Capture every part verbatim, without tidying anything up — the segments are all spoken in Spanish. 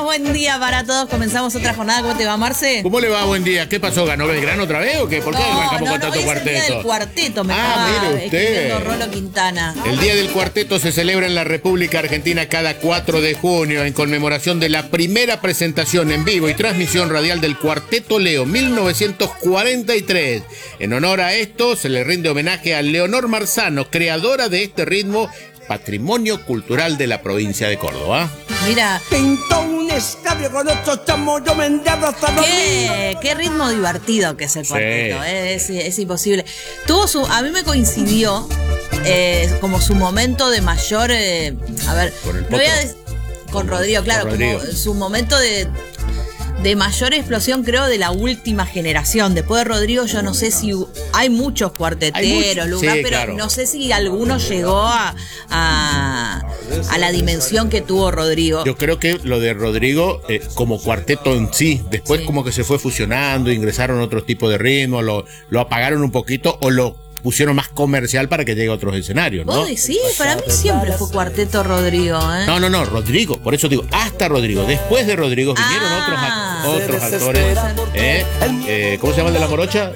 buen día para todos. Comenzamos otra jornada. ¿Cómo te va, Marce? ¿Cómo le va? Buen día. ¿Qué pasó? ¿Ganó Belgrano otra vez o qué? ¿Por qué no, arrancamos no, con no, tanto hoy cuarteto? Es el día del cuarteto, me ah, estaba mire usted. escribiendo Rolo Quintana. El Día del Cuarteto se celebra en la República Argentina cada cuatro de junio en conmemoración de la primera presentación en vivo y transmisión radial del Cuarteto Leo mil novecientos cuarenta y tres. En honor a esto se le rinde homenaje a Leonor Marzano, creadora de este ritmo, patrimonio cultural de la provincia de Córdoba. Mira. Pintó un escabio con ocho chamos, yo me endeavro hasta ¿Qué, qué ritmo divertido que es el cuarteto, Sí. eh, es, es imposible. Tuvo su, a mí me coincidió eh, como su momento de mayor, eh, a ver, Con el no voy a Potro. des- con Rodrigo, claro, Con Rodrigo. como su momento de de mayor explosión, creo, de la última generación. Después de Rodrigo, yo no sé si hay muchos cuarteteros, Hay muchos, Lucas, sí, pero claro. no sé si alguno llegó a, a, a la dimensión que tuvo Rodrigo. Yo creo que lo de Rodrigo eh, como cuarteto en sí, después Sí. como que se fue fusionando, ingresaron otros tipos de ritmos, lo, lo apagaron un poquito o lo pusieron más comercial para que llegue a otros escenarios, ¿no? Vos decís, para mí siempre fue cuarteto Rodrigo, ¿eh? No, no, no, Rodrigo, por eso digo, hasta Rodrigo. Después de Rodrigo vinieron Ah. otros, ac- otros actores. ¿eh? Eh, ¿Cómo se llama el de la morocha?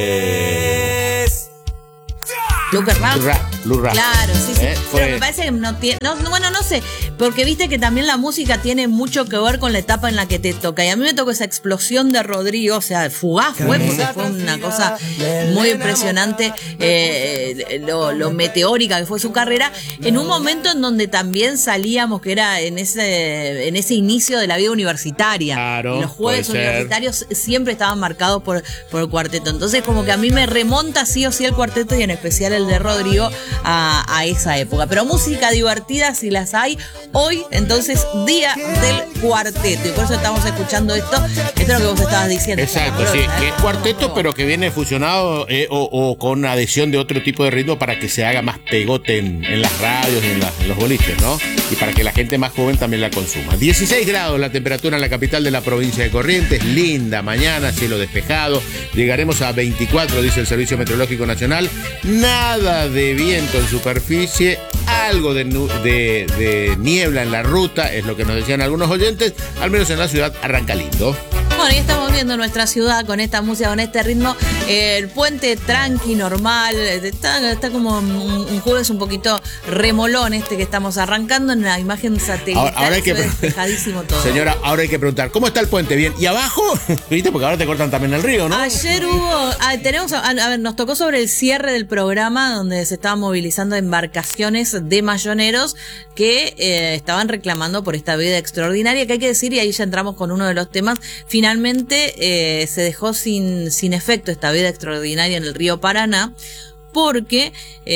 Eh, Lucas Rap. Lurra, Lurra. Claro, sí, sí. ¿Eh? Pero Fue- me parece que no tiene. No, no, bueno, no sé. Porque viste que también la música tiene mucho que ver con la etapa en la que te toca. Y a mí me tocó esa explosión de Rodrigo, o sea, fugaz fue, porque fue una cosa muy impresionante, eh, lo, lo meteórica que fue su carrera, en un momento en donde también salíamos, que era en ese, en ese inicio de la vida universitaria. Claro, Y los jueves puede ser. universitarios siempre estaban marcados por, por el cuarteto. Entonces, como que a mí me remonta sí o sí el cuarteto y en especial el de Rodrigo a, a esa época. Pero música divertida, si las hay, hoy, entonces, día del cuarteto. Y por eso estamos escuchando esto. Esto es lo que vos estabas diciendo. Exacto, sí, que es cuarteto, pero que viene fusionado eh, o, o con adhesión de otro tipo de ritmo para que se haga más pegote en, en las radios y en, la- en los boliches, ¿no? Y para que la gente más joven también la consuma. dieciséis grados la temperatura en la capital de la provincia de Corrientes, linda mañana, cielo despejado. Llegaremos a veinticuatro, dice el Servicio Meteorológico Nacional. Nada de viento en superficie, algo de, nu- de, de niebla en la ruta, es lo que nos decían algunos oyentes, al menos en la ciudad arranca lindo. Bueno, y estamos viendo nuestra ciudad con esta música, con este ritmo. Eh, el puente tranqui, normal. Está, está como un, un jueves un poquito remolón este que estamos arrancando en la imagen satelital. Ahora, ahora hay que se ve pre- despejadísimo todo. Señora, ahora hay que preguntar, ¿cómo está el puente? ¿Bien? ¿Y abajo? ¿Viste? Porque ahora te cortan también el río, ¿no? Ayer hubo, ah, tenemos, a, a ver, nos tocó sobre el cierre del programa donde se estaban movilizando embarcaciones de mayoneros que eh, estaban reclamando por esta vida extraordinaria, que hay que decir, y ahí ya entramos con uno de los temas, finalmente eh, se dejó sin, sin efecto esta vida extraordinaria en el río Paraná, porque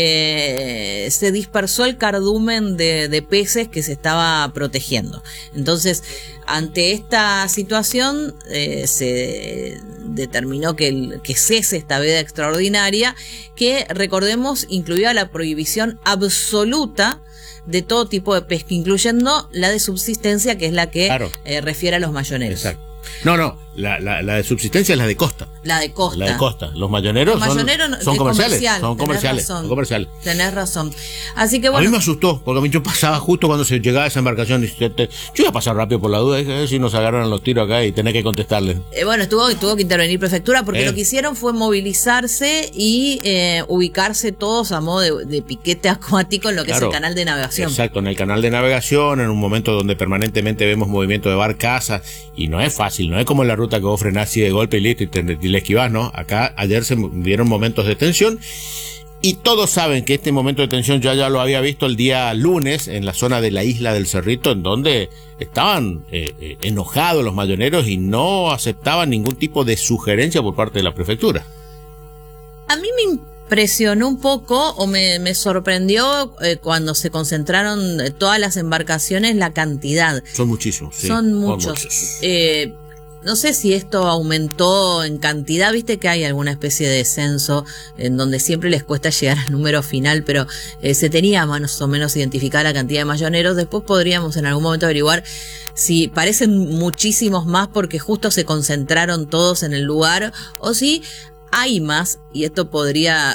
eh, se dispersó el cardumen de, de peces que se estaba protegiendo. Entonces, ante esta situación, eh, se determinó que, el, que cese esta veda extraordinaria, que, recordemos, incluía la prohibición absoluta de todo tipo de pesca, incluyendo la de subsistencia, que es la que Claro. eh, refiere a los mayoneros. Exacto. No, no, la, la, la de subsistencia es la de costa. La de costa. La de costa. Los mayoneros Los son, mayoneros no- son es comerciales. comercial, Son tenés comerciales. razón. Son comerciales. Tenés razón. Así que A mí bueno. me asustó, porque a mí yo pasaba justo cuando se llegaba esa embarcación. Y se- te- yo iba a pasar rápido por la duda, dije, a ver si nos agarran los tiros acá y tener que contestarles. Eh, bueno, estuvo, tuvo que intervenir prefectura porque Eh. lo que hicieron fue movilizarse y eh, ubicarse todos a modo de, de piquete acuático en lo que Claro. es el canal de navegación. Exacto, en el canal de navegación, en un momento donde permanentemente vemos movimiento de barcazas, y no es fácil, no es como en la ruta que vos frenás así de golpe y listo y, te, y le esquivás, ¿no? Acá ayer se vieron momentos de tensión, y todos saben que este momento de tensión yo ya lo había visto el día lunes en la zona de la isla del Cerrito, en donde estaban eh, eh, enojados los mayoneros y no aceptaban ningún tipo de sugerencia por parte de la prefectura. A mí me impresionó un poco o me, me sorprendió eh, cuando se concentraron eh, todas las embarcaciones la cantidad. Son muchísimos, sí. Son muchos. Eh, no sé si esto aumentó en cantidad, viste que hay alguna especie de censo en donde siempre les cuesta llegar al número final, pero eh, se tenía más o menos identificada la cantidad de mayoneros. Después podríamos en algún momento averiguar si parecen muchísimos más porque justo se concentraron todos en el lugar o si hay más, y esto podría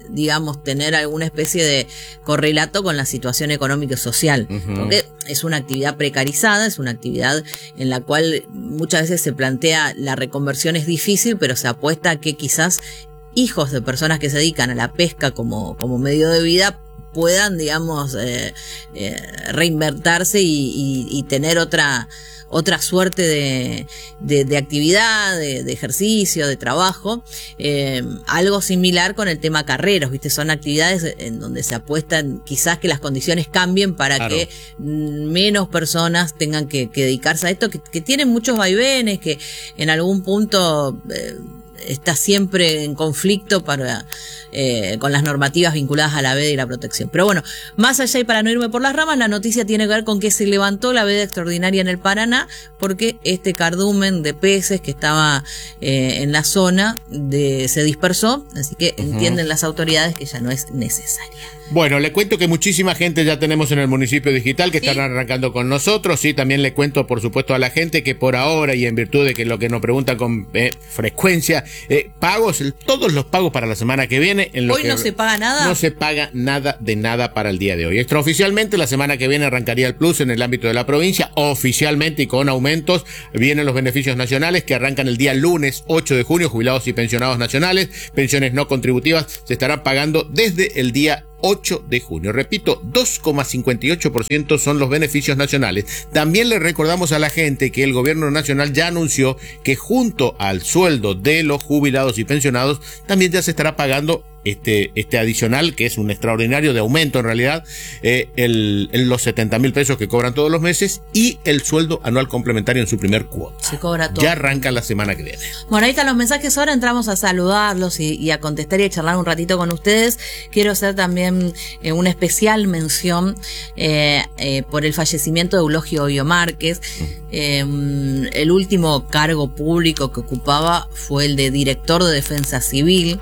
digamos, tener alguna especie de correlato con la situación económica y social, uh-huh. porque es una actividad precarizada, es una actividad en la cual muchas veces se plantea la reconversión es difícil, pero se apuesta a que quizás hijos de personas que se dedican a la pesca como, como medio de vida puedan, digamos, eh, eh, reinvertirse y, y, y tener otra otra suerte de, de, de actividad, de, de ejercicio, de trabajo, eh, algo similar con el tema carreros, ¿viste? Son actividades en donde se apuestan quizás que las condiciones cambien para claro. que menos personas tengan que, que dedicarse a esto, que, que tienen muchos vaivenes, que en algún punto eh, está siempre en conflicto para eh, con las normativas vinculadas a la veda y la protección. Pero bueno, más allá y para no irme por las ramas, la noticia tiene que ver con que se levantó la veda extraordinaria en el Paraná, porque este cardumen de peces que estaba eh, en la zona de, se dispersó, así que uh-huh. entienden las autoridades que ya no es necesaria. Bueno, le cuento que muchísima gente ya tenemos en el municipio digital que ¿Sí? están arrancando con nosotros. Sí, también le cuento, por supuesto, a la gente que por ahora y en virtud de que lo que nos preguntan con eh, frecuencia, eh, pagos, el, todos los pagos para la semana que viene. En lo ¿Hoy que no se paga nada? No se paga nada de nada para el día de hoy. Extraoficialmente, la semana que viene arrancaría el plus en el ámbito de la provincia. Oficialmente y con aumentos vienen los beneficios nacionales que arrancan el día lunes ocho de junio. Jubilados y pensionados nacionales, pensiones no contributivas se estarán pagando desde el día ocho de junio. Repito, dos coma cincuenta y ocho por ciento son los beneficios nacionales. También le recordamos a la gente que el gobierno nacional ya anunció que junto al sueldo de los jubilados y pensionados también ya se estará pagando este este adicional, que es un extraordinario de aumento en realidad, eh, el, el los setenta mil pesos que cobran todos los meses y el sueldo anual complementario en su primer cuota. Se cobra todo. Ya arranca la semana que viene. Bueno, ahí están los mensajes. Ahora entramos a saludarlos y, y a contestar y a charlar un ratito con ustedes. Quiero hacer también eh, una especial mención eh, eh, por el fallecimiento de Eulogio Oyo Márquez. Eh, el último cargo público que ocupaba fue el de director de Defensa Civil.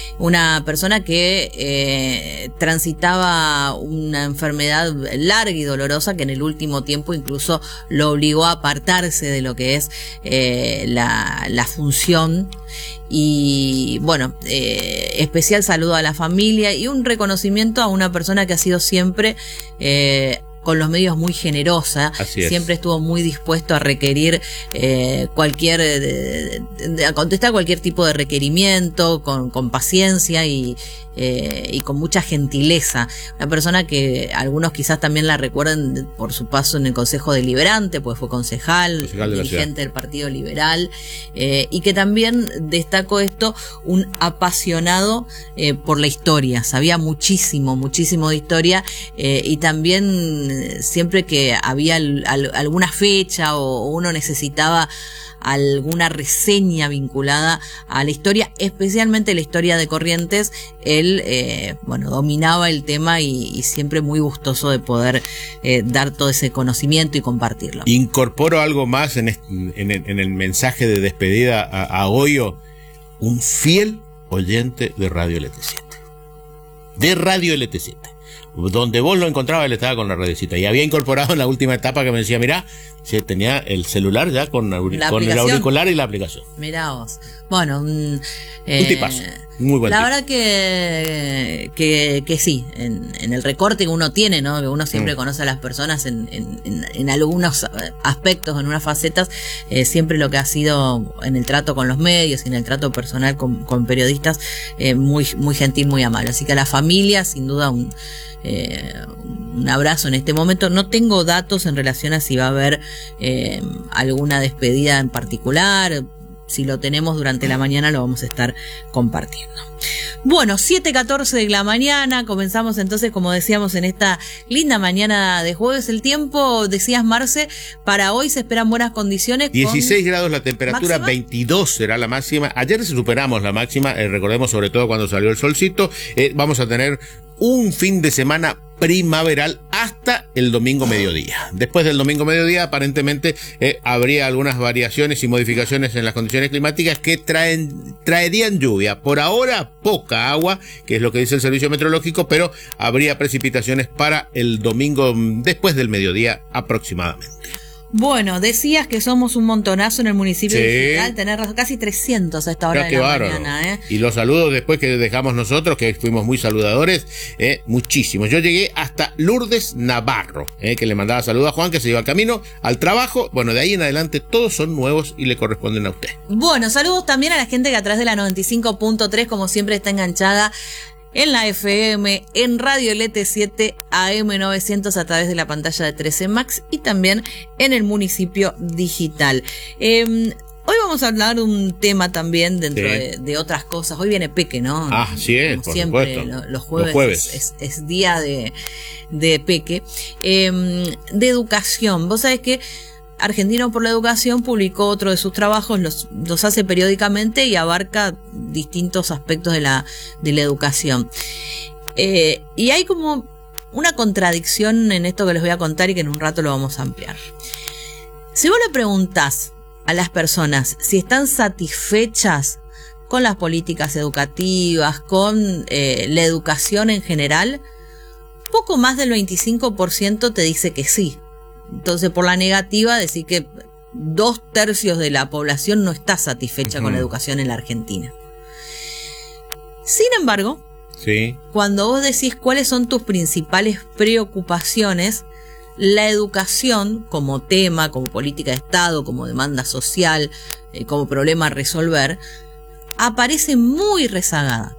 Una persona que eh, transitaba una enfermedad larga y dolorosa que en el último tiempo incluso lo obligó a apartarse de lo que es eh, la, la función. Y bueno, eh, especial saludo a la familia y un reconocimiento a una persona que ha sido siempre eh, con los medios muy generosa, siempre estuvo muy dispuesto a requerir eh, cualquier, de, de, de, a contestar cualquier tipo de requerimiento con, con paciencia y, eh, y con mucha gentileza. Una persona que algunos quizás también la recuerden por su paso en el Consejo Deliberante, pues fue concejal, concejal de dirigente del Partido Liberal, eh, y que también destacó esto, un apasionado eh, por la historia, sabía muchísimo, muchísimo de historia, eh, y también siempre que había al, al, alguna fecha o uno necesitaba alguna reseña vinculada a la historia, especialmente la historia de Corrientes, él eh, bueno dominaba el tema y, y siempre muy gustoso de poder eh, dar todo ese conocimiento y compartirlo. Incorporo algo más en, este, en, el, en el mensaje de despedida a, a Oyo, un fiel oyente de Radio L T siete. De Radio L T siete. Donde vos lo encontrabas, él estaba con la radiocita y había incorporado en la última etapa que me decía, mirá, se tenía el celular ya con, con el auricular y la aplicación. Mirá vos. Bueno, un, eh, un tipazo. Muy buen La tipo. verdad que, que, que sí, en, en el recorte que uno tiene, ¿no? Que uno siempre mm. conoce a las personas en, en, en, en algunos aspectos, en unas facetas, eh, siempre lo que ha sido en el trato con los medios y en el trato personal con, con periodistas, eh, muy, muy gentil, muy amable. Así que a la familia, sin duda, un, eh, un abrazo en este momento. No tengo datos en relación a si va a haber eh, alguna despedida en particular. Si lo tenemos durante la mañana lo vamos a estar compartiendo. Bueno, siete catorce de la mañana, comenzamos entonces, como decíamos, en esta linda mañana de jueves. El tiempo, decías Marce, para hoy se esperan buenas condiciones. dieciséis grados la temperatura, ¿máxima? veintidós será la máxima. Ayer superamos la máxima, eh, recordemos sobre todo cuando salió el solcito. Eh, vamos a tener un fin de semana primaveral hasta el domingo mediodía. Después del domingo mediodía aparentemente eh, habría algunas variaciones y modificaciones en las condiciones climáticas que traen traerían lluvia. Por ahora poca agua, que es lo que dice el servicio meteorológico, pero habría precipitaciones para el domingo después del mediodía aproximadamente. Bueno, decías que somos un montonazo en el municipio Sí. digital, tenés razón, casi trescientos a esta hora Ya, de qué la bárbaro. mañana, ¿eh? Y los saludos después que dejamos nosotros, que fuimos muy saludadores, eh, muchísimos. Yo llegué hasta Lourdes Navarro, eh, que le mandaba saludos a Juan, que se iba al camino al trabajo. Bueno, de ahí en adelante todos son nuevos y le corresponden a usted. Bueno, saludos también a la gente que a través de la noventa y cinco punto tres, como siempre, está enganchada en la F M, en Radio L T siete A M novecientos a través de la pantalla de trece Max y también en el municipio digital. Eh, hoy vamos a hablar de un tema también dentro Sí. de, de otras cosas. Hoy viene Peque, ¿no? Ah, sí es, Como por siempre, supuesto. lo- los jueves, Los jueves. Es, es- es día de, de Peque. Eh, de educación. Vos sabés que Argentino por la Educación publicó otro de sus trabajos, los, los hace periódicamente y abarca distintos aspectos de la, de la educación. Eh, y hay como una contradicción en esto que les voy a contar y que en un rato lo vamos a ampliar. Si vos le preguntás a las personas si están satisfechas con las políticas educativas, con eh, la educación en general, poco más del veinticinco por ciento te dice que sí. Entonces, por la negativa, decir que dos tercios de la población no está satisfecha Ujú. con la educación en la Argentina. Sin embargo, Sí. cuando vos decís cuáles son tus principales preocupaciones, la educación como tema, como política de Estado, como demanda social, eh, como problema a resolver, aparece muy rezagada.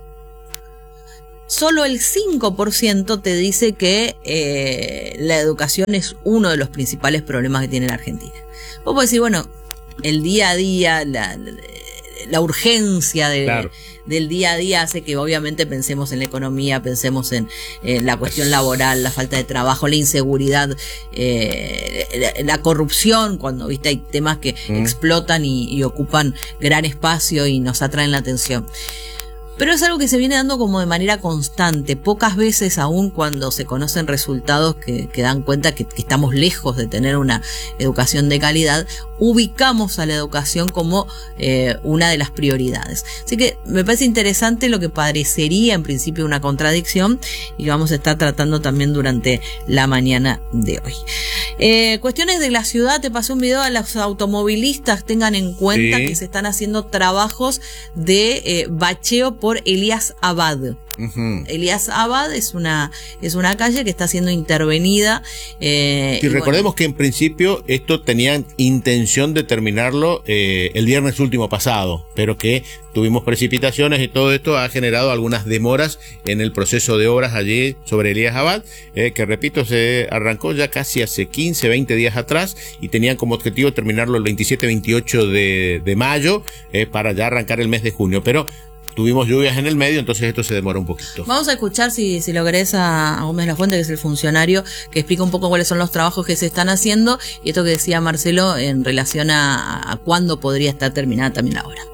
Solo el cinco por ciento te dice que eh, la educación es uno de los principales problemas que tiene la Argentina. Vos podés decir, bueno, el día a día, la, la, la urgencia de, Claro. del día a día hace que obviamente pensemos en la economía, pensemos en, en la cuestión laboral, la falta de trabajo, la inseguridad, eh, la, la corrupción, cuando viste hay temas que Mm. explotan y, y ocupan gran espacio y nos atraen la atención. Pero es algo que se viene dando como de manera constante. Pocas veces, aún cuando se conocen resultados que, que dan cuenta que, que estamos lejos de tener una educación de calidad, ubicamos a la educación como eh, una de las prioridades. Así que me parece interesante lo que parecería en principio una contradicción y vamos a estar tratando también durante la mañana de hoy. Eh, cuestiones de la ciudad, te pasé un video a los automovilistas, tengan en cuenta Sí. que se están haciendo trabajos de eh, bacheo por Elías Abad. Ujú. Elías Abad es una, es una calle que está siendo intervenida. Eh, Y y recordemos que en principio esto tenían intención de terminarlo eh, el viernes último pasado, pero que tuvimos precipitaciones y todo esto ha generado algunas demoras en el proceso de obras allí sobre Elías Abad, eh, que repito, se arrancó ya casi hace quince, veinte días atrás y tenían como objetivo terminarlo el veintisiete veintiocho de, de mayo eh, para ya arrancar el mes de junio, pero tuvimos lluvias en el medio, entonces esto se demora un poquito. Vamos a escuchar, si, si lo querés, a, a Gómez Lafuente, que es el funcionario, que explica un poco cuáles son los trabajos que se están haciendo y esto que decía Marcelo en relación a, a cuándo podría estar terminada también la obra.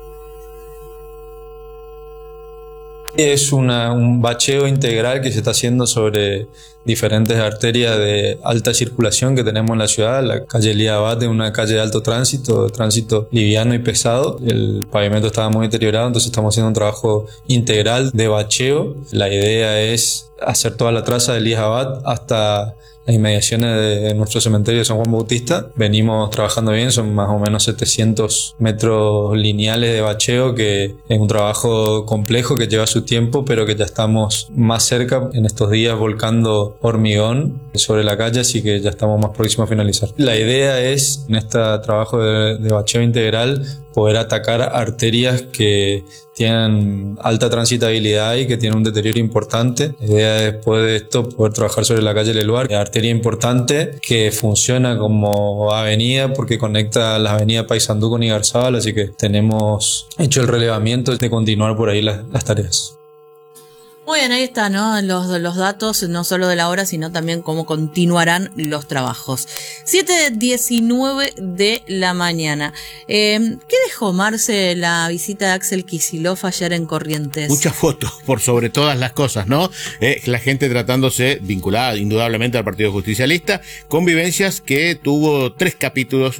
Es una, un bacheo integral que se está haciendo sobre diferentes arterias de alta circulación que tenemos en la ciudad. La calle Elías Abad es una calle de alto tránsito, de tránsito liviano y pesado. El pavimento estaba muy deteriorado, entonces estamos haciendo un trabajo integral de bacheo. La idea es hacer toda la traza de Elías Abad hasta las inmediaciones de nuestro cementerio de San Juan Bautista. Venimos trabajando bien, son más o menos setecientos metros lineales de bacheo, que es un trabajo complejo que lleva su tiempo, pero que ya estamos más cerca en estos días volcando hormigón sobre la calle, así que ya estamos más próximos a finalizar. La idea es, en este trabajo de, de bacheo integral, poder atacar arterias que tienen alta transitabilidad y que tienen un deterioro importante. La idea es, después de esto, poder trabajar sobre la calle Leluar, una arteria importante que funciona como avenida porque conecta la avenida Paysandú con Igarzábal, así que tenemos hecho el relevamiento de continuar por ahí las, las tareas. Muy bien, ahí está, ¿no? Los, los datos, no solo de la hora, sino también cómo continuarán los trabajos. siete diecinueve de la mañana. Eh, ¿Qué dejó, Marce, la visita de Axel Kicillof ayer en Corrientes? Muchas fotos, por sobre todas las cosas, ¿no? Eh, la gente tratándose, vinculada indudablemente al Partido Justicialista, convivencias que tuvo tres capítulos, eh,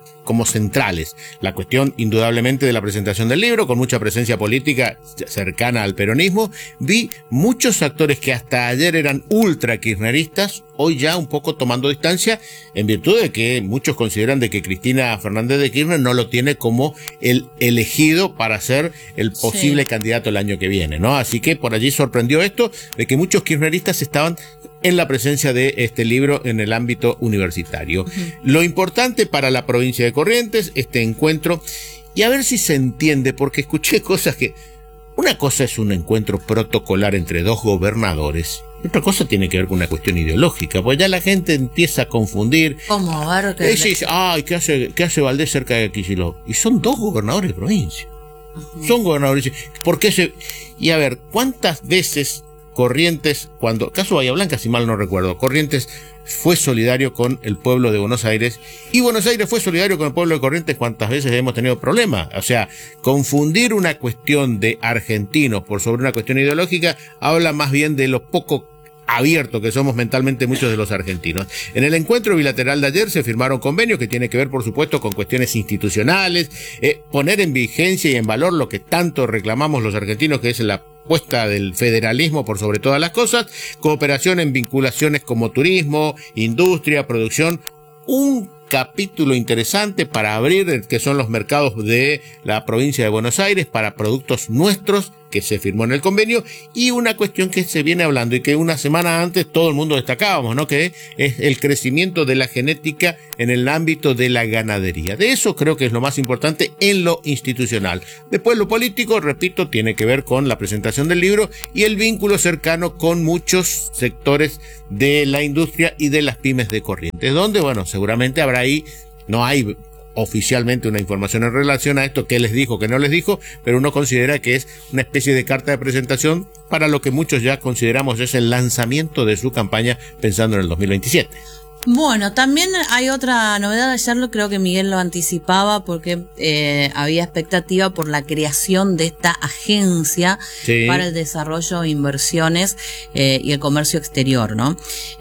como centrales. La cuestión, indudablemente, de la presentación del libro, con mucha presencia política cercana al peronismo. Vi muchos actores que hasta ayer eran ultra kirchneristas, hoy ya un poco tomando distancia, en virtud de que muchos consideran de que Cristina Fernández de Kirchner no lo tiene como el elegido para ser el posible sí. candidato el año que viene, ¿no? Así que por allí sorprendió esto, de que muchos kirchneristas estaban en la presencia de este libro en el ámbito universitario. Uh-huh. Lo importante para la provincia de Corrientes, este encuentro, y a ver si se entiende, porque escuché cosas que... Una cosa es un encuentro protocolar entre dos gobernadores, y otra cosa tiene que ver con una cuestión ideológica, pues ya la gente empieza a confundir. ¿Cómo? A ver, ¿qué? Y dice, ay, ¿qué hace, qué hace Valdés cerca de Kicillof? Y son dos gobernadores de provincia. Uh-huh. Son gobernadores. ¿Por qué se...? Y a ver, ¿cuántas veces Corrientes, cuando, caso Bahía Blanca, si mal no recuerdo, Corrientes fue solidario con el pueblo de Buenos Aires, y Buenos Aires fue solidario con el pueblo de Corrientes? ¿Cuántas veces hemos tenido problemas? O sea, confundir una cuestión de argentinos por sobre una cuestión ideológica habla más bien de lo poco abierto que somos mentalmente muchos de los argentinos. En el encuentro bilateral de ayer se firmaron convenios que tienen que ver, por supuesto, con cuestiones institucionales, eh, poner en vigencia y en valor lo que tanto reclamamos los argentinos, que es la puesta del federalismo por sobre todas las cosas, cooperación en vinculaciones como turismo, industria, producción, un capítulo interesante para abrir, que son los mercados de la provincia de Buenos Aires para productos nuestros, que se firmó en el convenio, y una cuestión que se viene hablando y que una semana antes todo el mundo destacábamos, ¿no? Que es el crecimiento de la genética en el ámbito de la ganadería. De eso creo que es lo más importante en lo institucional. Después lo político, repito, tiene que ver con la presentación del libro y el vínculo cercano con muchos sectores de la industria y de las pymes de Corrientes, donde, bueno, seguramente habrá ahí, no hay oficialmente una información en relación a esto, qué les dijo, qué no les dijo, pero uno considera que es una especie de carta de presentación para lo que muchos ya consideramos es el lanzamiento de su campaña pensando en el dos mil veintisiete. Bueno, también hay otra novedad. Ayer lo creo que Miguel lo anticipaba porque eh, había expectativa por la creación de esta agencia sí. para el desarrollo, inversiones eh, y el comercio exterior, ¿no?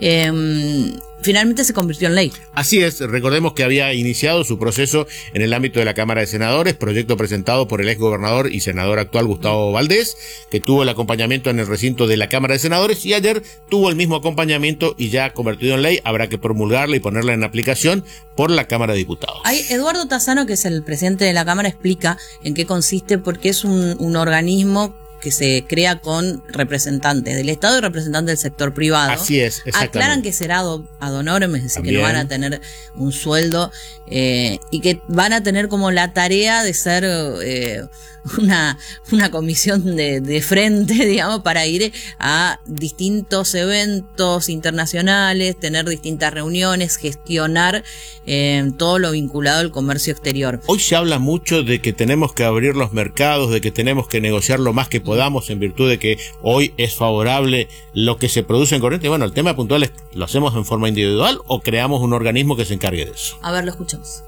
Eh, Finalmente se convirtió en ley. Así es, recordemos que había iniciado su proceso en el ámbito de la Cámara de Senadores, proyecto presentado por el ex gobernador y senador actual Gustavo Valdés, que tuvo el acompañamiento en el recinto de la Cámara de Senadores, y ayer tuvo el mismo acompañamiento y ya convertido en ley. Habrá que promulgarla y ponerla en aplicación por la Cámara de Diputados. Ahí Eduardo Tassano, que es el presidente de la Cámara, explica en qué consiste, porque es un, un organismo que se crea con representantes del Estado y representantes del sector privado. Así es, exactamente. Aclaran que será ad honorem, es decir, También. que no van a tener un sueldo eh, y que van a tener como la tarea de ser eh, una, una comisión de, de frente, digamos, para ir a distintos eventos internacionales, tener distintas reuniones, gestionar eh, todo lo vinculado al comercio exterior. Hoy se habla mucho de que tenemos que abrir los mercados, de que tenemos que negociar lo más que podamos en virtud de que hoy es favorable lo que se produce en Corrientes. Bueno, el tema puntual es, ¿lo hacemos en forma individual o creamos un organismo que se encargue de eso? A ver, lo escuchamos.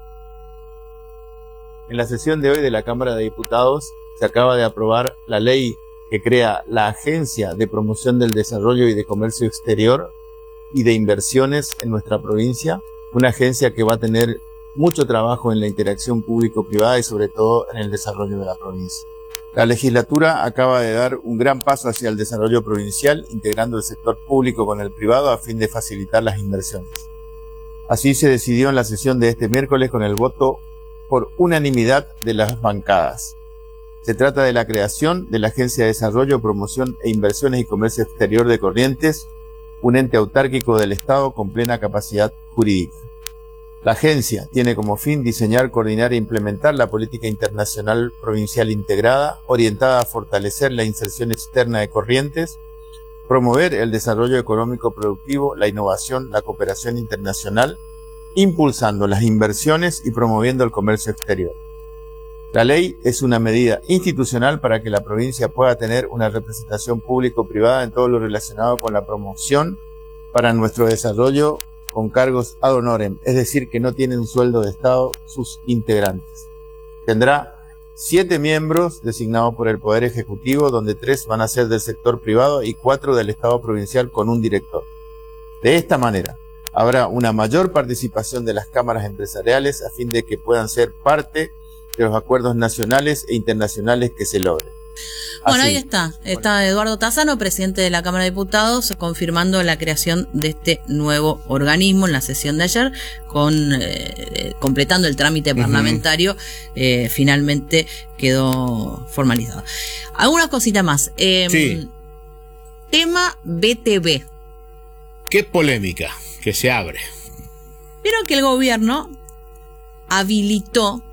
En la sesión de hoy de la Cámara de Diputados se acaba de aprobar la ley que crea la Agencia de Promoción del Desarrollo y de Comercio Exterior y de Inversiones en nuestra provincia, una agencia que va a tener mucho trabajo en la interacción público-privada y sobre todo en el desarrollo de la provincia. La legislatura acaba de dar un gran paso hacia el desarrollo provincial, integrando el sector público con el privado a fin de facilitar las inversiones. Así se decidió en la sesión de este miércoles con el voto por unanimidad de las bancadas. Se trata de la creación de la Agencia de Desarrollo, Promoción e Inversiones y Comercio Exterior de Corrientes, un ente autárquico del Estado con plena capacidad jurídica. La agencia tiene como fin diseñar, coordinar e implementar la política internacional provincial integrada, orientada a fortalecer la inserción externa de Corrientes, promover el desarrollo económico productivo, la innovación, la cooperación internacional, impulsando las inversiones y promoviendo el comercio exterior. La ley es una medida institucional para que la provincia pueda tener una representación público-privada en todo lo relacionado con la promoción para nuestro desarrollo con cargos ad honorem, es decir, que no tienen sueldo de Estado sus integrantes. Tendrá siete miembros designados por el Poder Ejecutivo, donde tres van a ser del sector privado y cuatro del Estado provincial con un director. De esta manera, habrá una mayor participación de las cámaras empresariales a fin de que puedan ser parte de los acuerdos nacionales e internacionales que se logren. Bueno, Así. ahí está. Está Eduardo Tazano, presidente de la Cámara de Diputados, confirmando la creación de este nuevo organismo en la sesión de ayer, con eh, completando el trámite parlamentario, uh-huh. eh, finalmente quedó formalizado. Algunas cositas más. Eh, sí. Tema B T V. Qué polémica que se abre. Vieron que el gobierno habilitó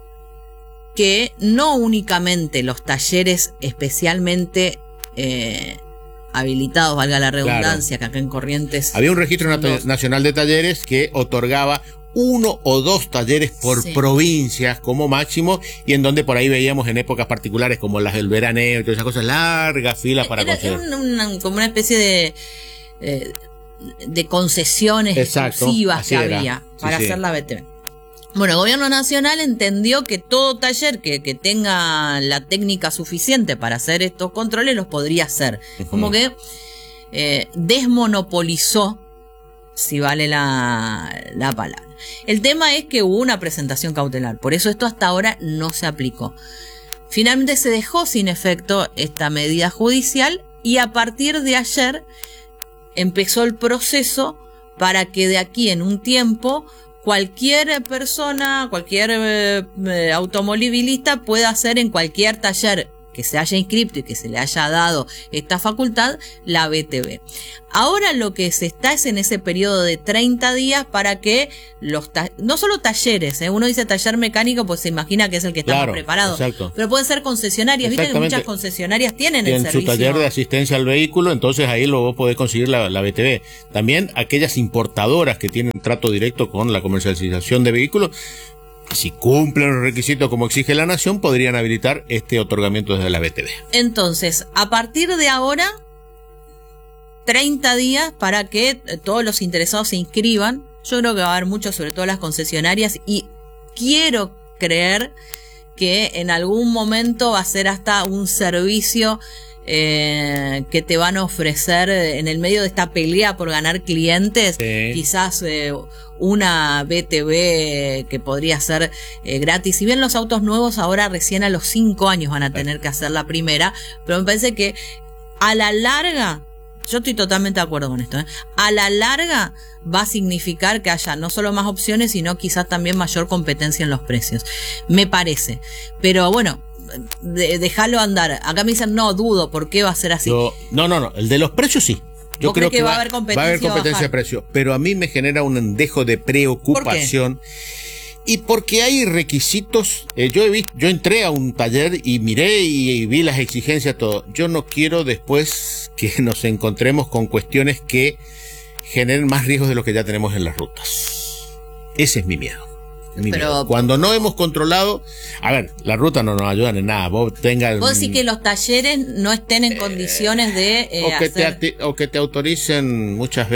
que no únicamente los talleres especialmente eh, habilitados, valga la redundancia, claro. que acá en Corrientes... Había un registro nat- nacional de talleres que otorgaba uno o dos talleres por sí. provincias como máximo, y en donde por ahí veíamos en épocas particulares como las del veraneo y todas esas cosas, largas filas para era, conceder. Era una, una, como una especie de... Eh, de concesiones Exacto, exclusivas que era. había sí, para sí. hacer la B T V. Bueno, el gobierno nacional entendió que todo taller que, que tenga la técnica suficiente para hacer estos controles los podría hacer. Uh-huh. Como que eh, desmonopolizó, si vale la, la palabra. El tema es que hubo una presentación cautelar, por eso esto hasta ahora no se aplicó. Finalmente se dejó sin efecto esta medida judicial y a partir de ayer empezó el proceso para que de aquí en un tiempo cualquier persona, cualquier eh, automovilista pueda hacer en cualquier taller que se haya inscrito y que se le haya dado esta facultad, la B T V. Ahora lo que se está es en ese periodo de treinta días para que los ta- no solo talleres, ¿eh? Uno dice taller mecánico, pues se imagina que es el que está claro, más preparado, exacto. pero pueden ser concesionarias, viste que muchas concesionarias tienen el en servicio. su taller de asistencia al vehículo, entonces ahí lo vos podés conseguir la, la B T V. También aquellas importadoras que tienen trato directo con la comercialización de vehículos, si cumplen los requisitos como exige la nación, podrían habilitar este otorgamiento desde la B T V. Entonces, a partir de ahora, treinta días para que todos los interesados se inscriban. Yo creo que va a haber muchos, sobre todo las concesionarias, y quiero creer que en algún momento va a ser hasta un servicio eh, que te van a ofrecer en el medio de esta pelea por ganar clientes, sí. quizás eh, una B T V que podría ser eh, gratis. Si bien los autos nuevos ahora recién a los cinco años van a tener que hacer la primera, pero me parece que a la larga, yo estoy totalmente de acuerdo con esto, ¿eh? A la larga va a significar que haya no solo más opciones, sino quizás también mayor competencia en los precios. Me parece. Pero bueno, de, déjalo andar. Acá me dicen, no, dudo, ¿por qué va a ser así? Yo, no, no, no, el de los precios sí. Yo creo que, que va, va a haber competencia, va a haber competencia de precios, pero a mí me genera un dejo de preocupación. Y porque hay requisitos, eh, yo he visto, yo entré a un taller y miré y, y vi las exigencias, todo. Yo no quiero después que nos encontremos con cuestiones que generen más riesgos de lo que ya tenemos en las rutas. Ese es mi miedo. Mi Pero, miedo. Cuando no hemos controlado, a ver, la ruta no nos ayudan en nada. Vos tengas. Vos decís que los talleres no estén en eh, condiciones de eh, o, que hacer... te, o que te autoricen muchas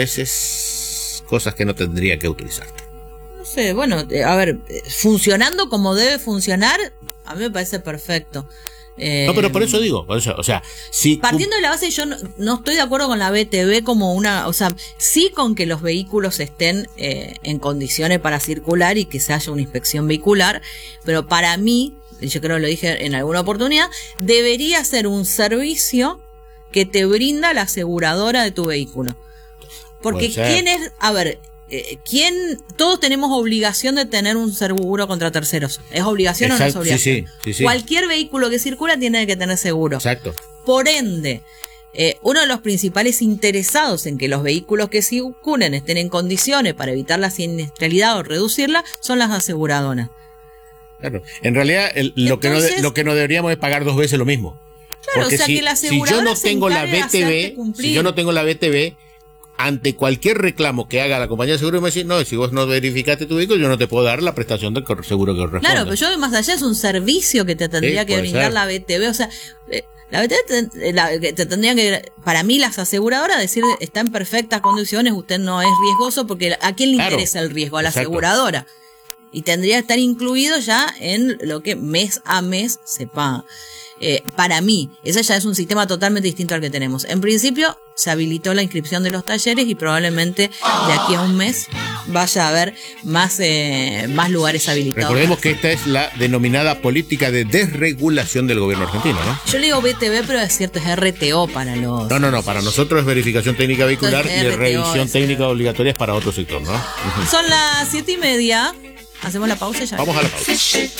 veces cosas que no tendría que autorizarte. No sé, bueno, a ver, funcionando como debe funcionar, a mí me parece perfecto. Eh, no, pero por eso digo, por eso, o sea, si partiendo de la base, yo no, no estoy de acuerdo con la B T V como una, o sea, sí con que los vehículos estén eh, en condiciones para circular y que se haya una inspección vehicular, pero para mí, yo creo que lo dije en alguna oportunidad, debería ser un servicio que te brinda la aseguradora de tu vehículo. Porque quién es, a ver, Eh, ¿quién? Todos tenemos obligación de tener un seguro contra terceros. ¿Es obligación Exacto, o no es obligación? Sí, sí, sí, sí. Cualquier vehículo que circula tiene que tener seguro. Exacto. Por ende, eh, uno de los principales interesados en que los vehículos que circulen estén en condiciones para evitar la siniestralidad o reducirla son las aseguradoras. Claro. En realidad, el, lo, Entonces, que no de, lo que no deberíamos es pagar dos veces lo mismo. Claro, Porque o sea si, que la aseguradora si yo no tengo la B T V, si yo no tengo la B T V, ante cualquier reclamo que haga la compañía de seguro, me dice, no, si vos no verificaste tu vehículo, yo no te puedo dar la prestación del seguro que corresponde. Claro, pero yo más allá es un servicio que te tendría sí, que brindar ser. La B T V, o sea, eh, la B T V te, la, te tendrían que, para mí las aseguradoras, decir, está en perfectas condiciones, usted no es riesgoso, porque ¿a quién le claro, interesa el riesgo? A la exacto. aseguradora. y tendría que estar incluido ya en lo que mes a mes se paga. Eh, para mí, ese ya es un sistema totalmente distinto al que tenemos. En principio, se habilitó la inscripción de los talleres y probablemente de aquí a un mes vaya a haber más, eh, más lugares habilitados. Recordemos que esta es la denominada política de desregulación del gobierno argentino, ¿no? Yo le digo B T V, pero es cierto, es R T O para los... No, no, no, para nosotros es verificación técnica vehicular y R T O, revisión es técnica obligatoria es para otro sector, ¿no? Uh-huh. Son las siete y media. Hacemos la pausa y ya. Vamos a la pausa.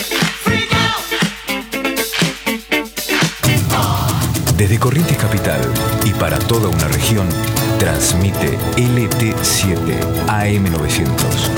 Desde Corrientes Capital y para toda una región, transmite L T siete A M novecientos.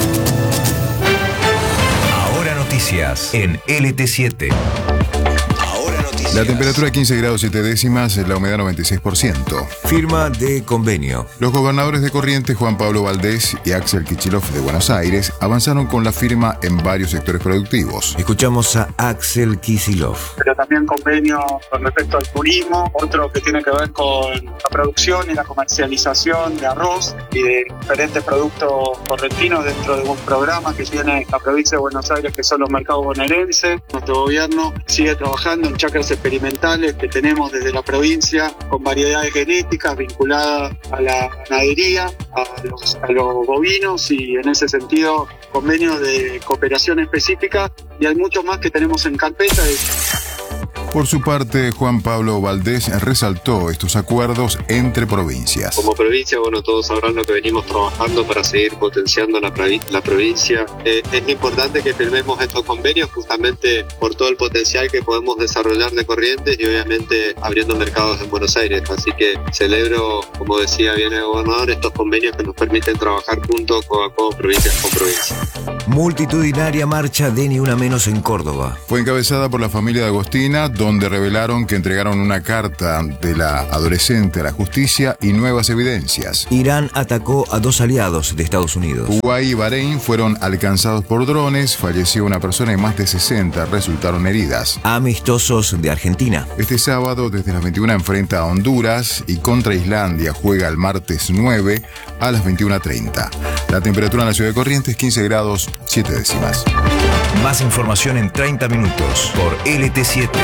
Ahora noticias en L T siete. La temperatura quince grados siete décimas, la humedad noventa y seis por ciento. Firma de convenio. Los gobernadores de Corrientes, Juan Pablo Valdés y Axel Kicillof de Buenos Aires, avanzaron con la firma en varios sectores productivos. Escuchamos a Axel Kicillof. Pero también convenio con respecto al turismo, otro que tiene que ver con la producción y la comercialización de arroz y de diferentes productos correntinos dentro de un programa que tiene la provincia de Buenos Aires, que son los mercados bonaerenses. Nuestro gobierno sigue trabajando en chacras experimentales que tenemos desde la provincia con variedades genéticas vinculadas a la ganadería, a los, a los bovinos y en ese sentido convenios de cooperación específica y hay muchos más que tenemos en carpeta. Por su parte, Juan Pablo Valdés resaltó estos acuerdos entre provincias. Como provincia, bueno, todos sabrán lo que venimos trabajando para seguir potenciando la, provi- la provincia. Eh, es importante que firmemos estos convenios justamente por todo el potencial que podemos desarrollar de Corrientes y obviamente abriendo mercados en Buenos Aires. Así que celebro, como decía bien el gobernador, estos convenios que nos permiten trabajar juntos codo a codo, provincia con provincia. Multitudinaria marcha de Ni Una Menos en Córdoba. Fue encabezada por la familia de Agostina, donde revelaron que entregaron una carta de la adolescente a la justicia y nuevas evidencias. Irán atacó a dos aliados de Estados Unidos. Uruguay y Bahrein fueron alcanzados por drones, falleció una persona y más de sesenta resultaron heridas. Amistosos de Argentina. Este sábado, desde las veintiuna, enfrenta a Honduras y contra Islandia juega el martes nueve a las veintiuna treinta. La temperatura en la ciudad de Corrientes, quince grados siete décimas. Más información en treinta minutos por L T siete.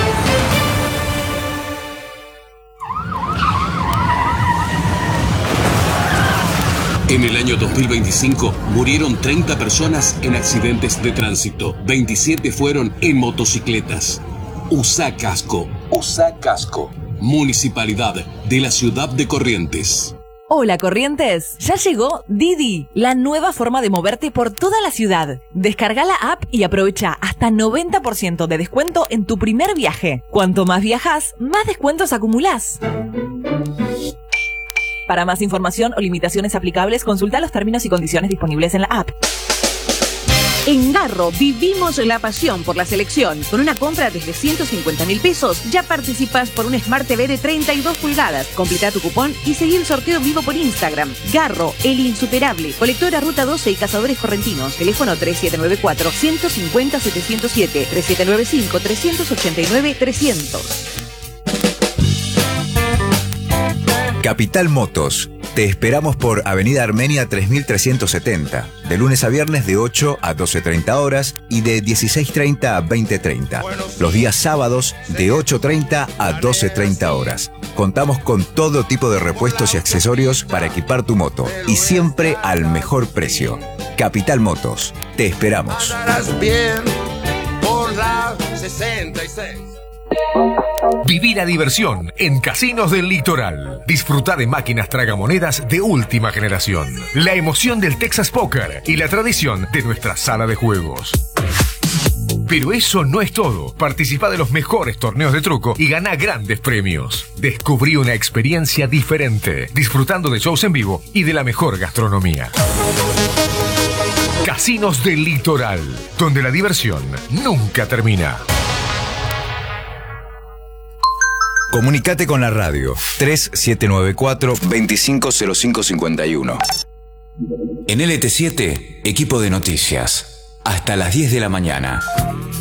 En el año dos mil veinticinco murieron treinta personas en accidentes de tránsito. veintisiete fueron en motocicletas. Usá casco. Usá casco. Municipalidad de la ciudad de Corrientes. Hola Corrientes, ya llegó Didi, la nueva forma de moverte por toda la ciudad. Descarga la app y aprovecha hasta noventa por ciento de descuento en tu primer viaje. Cuanto más viajas, más descuentos acumulás. Para más información o limitaciones aplicables, consulta los términos y condiciones disponibles en la app. En Garro vivimos la pasión por la selección. Con una compra desde ciento cincuenta mil pesos ya participas por un Smart T V de treinta y dos pulgadas. Completa tu cupón y seguí el sorteo en vivo por Instagram. Garro, el insuperable. Colectora Ruta doce y Cazadores Correntinos. Teléfono tres siete nueve cuatro, uno cinco cero, siete cero siete, tres siete nueve cinco, tres ocho nueve, tres cero cero. Capital Motos. Te esperamos por Avenida Armenia tres mil trescientos setenta, de lunes a viernes de ocho a doce treinta horas y de dieciséis treinta a veinte treinta. Los días sábados de ocho treinta a doce treinta horas. Contamos con todo tipo de repuestos y accesorios para equipar tu moto y siempre al mejor precio. Capital Motos. Te esperamos. Bien por la sesenta y seis. Viví la diversión en Casinos del Litoral. Disfruta de máquinas tragamonedas de última generación, la emoción del Texas Poker y la tradición de nuestra sala de juegos. Pero eso no es todo. Participa de los mejores torneos de truco y gana grandes premios. Descubrí una experiencia diferente, disfrutando de shows en vivo y de la mejor gastronomía. Casinos del Litoral, donde la diversión nunca termina. Comunicate con la radio tres siete nueve cuatro, dos cinco cero cinco cinco uno. En L T siete, equipo de noticias. Hasta las diez de la mañana.